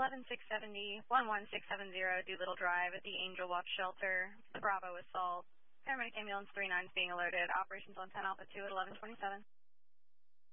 11670, 11670 Doolittle Drive at the Angel Watch Shelter. The Bravo Assault. Paramedic Ambulance 39 is being alerted. Operations on 10 Alpha 2 at 1127.